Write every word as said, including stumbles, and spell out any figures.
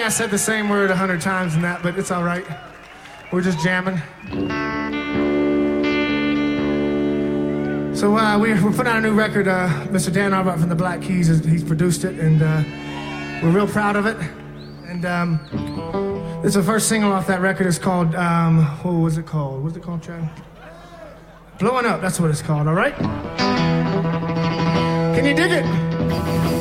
I said the same word a hundred times in that, but it's all right. We're just jamming. So uh, we're, we're putting out a new record. Uh, Mister Dan Arbut from the Black Keys, is, he's produced it, and uh, we're real proud of it. And um, this is the first single off that record. It's called, um, what was it called? What's it called, Chad? Blowing Up, that's what it's called, all right? Can you dig it?